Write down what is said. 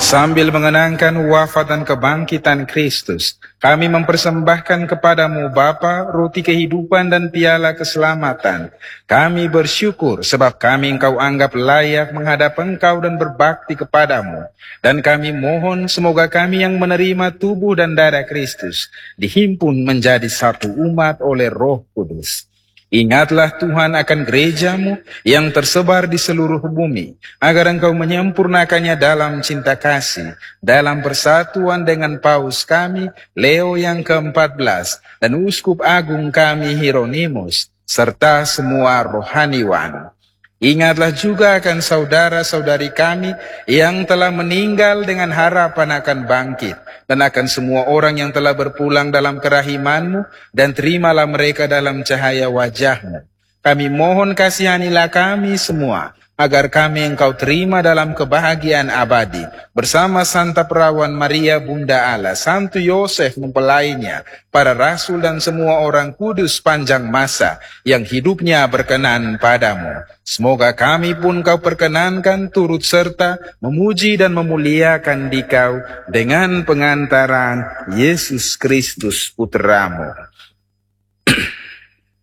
Sambil mengenangkan wafat dan kebangkitan Kristus, kami mempersembahkan kepadamu Bapa, roti kehidupan dan piala keselamatan. Kami bersyukur sebab kami Engkau anggap layak menghadap Engkau dan berbakti kepadamu. Dan kami mohon semoga kami yang menerima tubuh dan darah Kristus dihimpun menjadi satu umat oleh Roh Kudus. Ingatlah Tuhan akan gerejamu yang tersebar di seluruh bumi, agar Engkau menyempurnakannya dalam cinta kasih, dalam persatuan dengan Paus kami, Leo yang ke-14, dan Uskup Agung kami Hieronymus, serta semua rohaniwan. Ingatlah juga akan saudara-saudari kami yang telah meninggal dengan harapan akan bangkit, dan akan semua orang yang telah berpulang dalam kerahiman-Mu, dan terimalah mereka dalam cahaya wajah-Mu. Kami mohon kasihanilah kami semua, agar kami Engkau terima dalam kebahagiaan abadi, bersama Santa Perawan Maria Bunda Allah, Santo Yosef mempelainya, para rasul dan semua orang kudus panjang masa yang hidupnya berkenan padamu. Semoga kami pun Kau perkenankan turut serta memuji dan memuliakan Dikau dengan pengantaran Yesus Kristus Putramu.